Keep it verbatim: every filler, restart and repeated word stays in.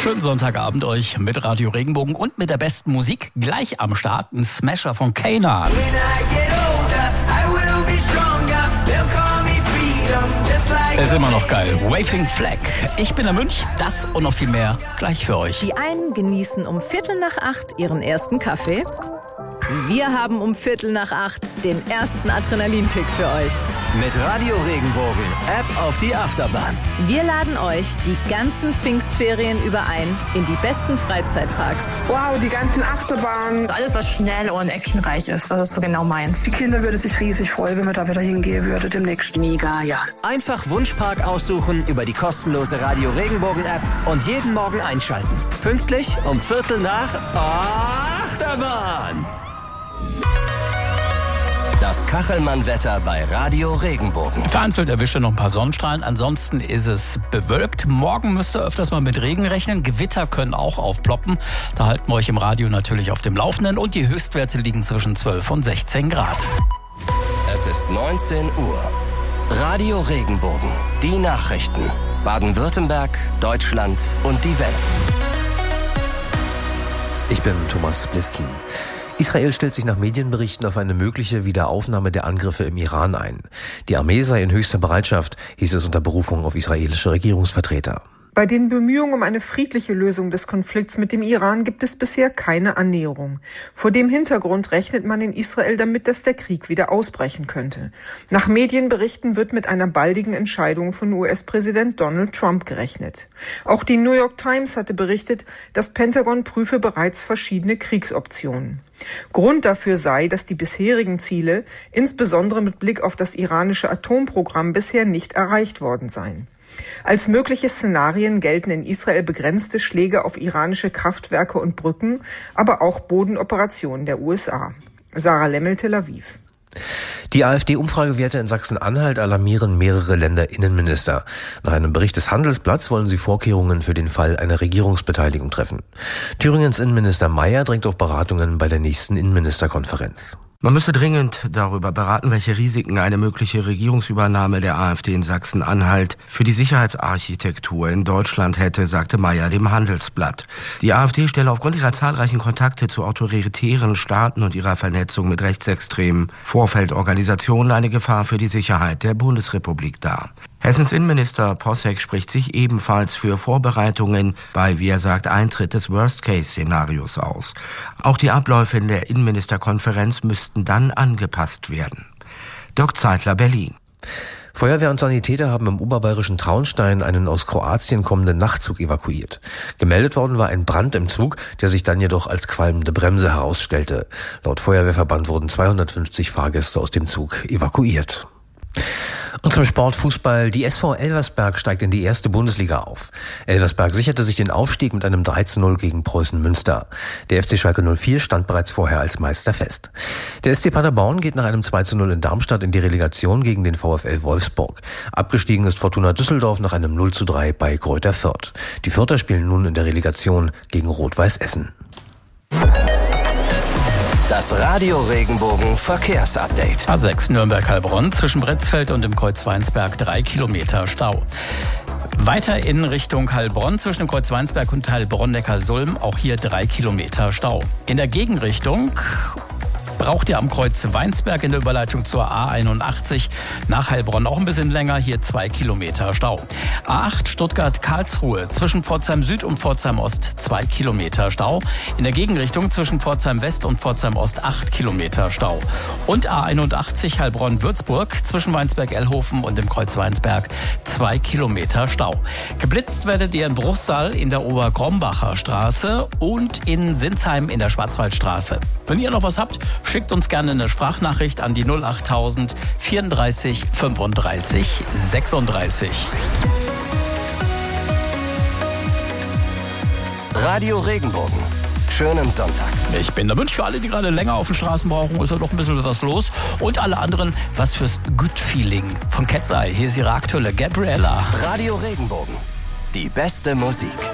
Schönen Sonntagabend euch mit Radio Regenbogen und mit der besten Musik gleich am Start. Ein Smasher von Kanan. Ist immer noch geil. Waving Flag. Ich bin der Münch. Das und noch viel mehr gleich für euch. Die einen genießen um Viertel nach acht ihren ersten Kaffee. Wir haben um Viertel nach acht den ersten Adrenalinkick für euch. Mit Radio Regenbogen, App auf die Achterbahn. Wir laden euch die ganzen Pfingstferien über ein in die besten Freizeitparks. Wow, die ganzen Achterbahnen. Alles, was schnell und actionreich ist, das ist so genau meins. Die Kinder würden sich riesig freuen, wenn wir da wieder hingehen würden demnächst. Mega, ja. Einfach Wunschpark aussuchen über die kostenlose Radio Regenbogen App und jeden Morgen einschalten. Pünktlich um Viertel nach Achterbahn. Das Kachelmann-Wetter bei Radio Regenbogen. Vereinzelt erwischt noch ein paar Sonnenstrahlen. Ansonsten ist es bewölkt. Morgen müsst ihr öfters mal mit Regen rechnen. Gewitter können auch aufploppen. Da halten wir euch im Radio natürlich auf dem Laufenden. Und die Höchstwerte liegen zwischen zwölf und sechzehn Grad. Es ist neunzehn Uhr. Radio Regenbogen. Die Nachrichten. Baden-Württemberg, Deutschland und die Welt. Ich bin Thomas Bliskin. Israel stellt sich nach Medienberichten auf eine mögliche Wiederaufnahme der Angriffe im Iran ein. Die Armee sei in höchster Bereitschaft, hieß es unter Berufung auf israelische Regierungsvertreter. Bei den Bemühungen um eine friedliche Lösung des Konflikts mit dem Iran gibt es bisher keine Annäherung. Vor dem Hintergrund rechnet man in Israel damit, dass der Krieg wieder ausbrechen könnte. Nach Medienberichten wird mit einer baldigen Entscheidung von U S-Präsident Donald Trump gerechnet. Auch die New York Times hatte berichtet, das Pentagon prüfe bereits verschiedene Kriegsoptionen. Grund dafür sei, dass die bisherigen Ziele, insbesondere mit Blick auf das iranische Atomprogramm, bisher nicht erreicht worden seien. Als mögliche Szenarien gelten in Israel begrenzte Schläge auf iranische Kraftwerke und Brücken, aber auch Bodenoperationen der U S A. Sarah Lemmel, Tel Aviv. Die AfD-Umfragewerte in Sachsen-Anhalt alarmieren mehrere Länderinnenminister. Nach einem Bericht des Handelsblatts wollen sie Vorkehrungen für den Fall einer Regierungsbeteiligung treffen. Thüringens Innenminister Mayer drängt auf Beratungen bei der nächsten Innenministerkonferenz. Man müsse dringend darüber beraten, welche Risiken eine mögliche Regierungsübernahme der AfD in Sachsen-Anhalt für die Sicherheitsarchitektur in Deutschland hätte, sagte Mayer dem Handelsblatt. Die AfD stelle aufgrund ihrer zahlreichen Kontakte zu autoritären Staaten und ihrer Vernetzung mit rechtsextremen Vorfeldorganisationen eine Gefahr für die Sicherheit der Bundesrepublik dar. Hessens Innenminister Posseck spricht sich ebenfalls für Vorbereitungen bei, wie er sagt, Eintritt des Worst-Case-Szenarios aus. Auch die Abläufe in der Innenministerkonferenz müssten dann angepasst werden. Dirk Zeitler, Berlin. Feuerwehr und Sanitäter haben im oberbayerischen Traunstein einen aus Kroatien kommenden Nachtzug evakuiert. Gemeldet worden war ein Brand im Zug, der sich dann jedoch als qualmende Bremse herausstellte. Laut Feuerwehrverband wurden zweihundertfünfzig Fahrgäste aus dem Zug evakuiert. Und zum Sport Fußball. Die S V Elversberg steigt in die erste Bundesliga auf. Elversberg sicherte sich den Aufstieg mit einem drei zu null gegen Preußen Münster. Der F C Schalke null vier stand bereits vorher als Meister fest. Der S C Paderborn geht nach einem zwei zu null in Darmstadt in die Relegation gegen den VfL Wolfsburg. Abgestiegen ist Fortuna Düsseldorf nach einem null zu drei bei Greuther Fürth. Die Fürther spielen nun in der Relegation gegen Rot-Weiß Essen. Das Radio Regenbogen Verkehrsupdate. A sechs Nürnberg-Heilbronn zwischen Bretzfeld und dem Kreuz Weinsberg drei Kilometer Stau. Weiter in Richtung Heilbronn zwischen dem Kreuz Weinsberg und Heilbronn-Neckarsulm auch hier drei Kilometer Stau. In der Gegenrichtung braucht ihr am Kreuz Weinsberg in der Überleitung zur A einundachtzig nach Heilbronn auch ein bisschen länger, hier zwei Kilometer Stau. A acht Stuttgart-Karlsruhe zwischen Pforzheim Süd und Pforzheim Ost zwei Kilometer Stau. In der Gegenrichtung zwischen Pforzheim West und Pforzheim Ost acht Kilometer Stau. Und A einundachtzig Heilbronn-Würzburg zwischen Weinsberg-Ellhofen und dem Kreuz Weinsberg zwei Kilometer Stau. Geblitzt werdet ihr in Bruchsal in der Obergrombacher Straße und in Sinsheim in der Schwarzwaldstraße. Wenn ihr noch was habt, schickt uns gerne eine Sprachnachricht an die null achttausend vierunddreißig fünfunddreißig sechsunddreißig. Radio Regenbogen. Schönen Sonntag. Ich bin der Wunsch für alle, die gerade länger auf den Straßen brauchen, ist ja doch ein bisschen was los. Und alle anderen, was fürs Good Feeling von Cat's Eye. Hier ist ihre aktuelle Gabriella. Radio Regenbogen. Die beste Musik.